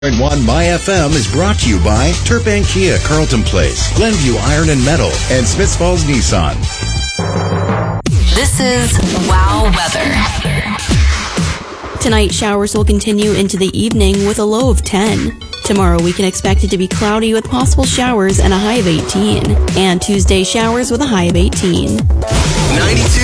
1 My FM is brought to you by Turpin Kia, Carlton Place, Glenview Iron and Metal, and Smiths Falls Nissan. This is Wow Weather. Tonight, showers will continue into the evening with a low of 10. Tomorrow, we can expect it to be cloudy with possible showers and a high of 18. And Tuesday, showers with a high of 18. 92.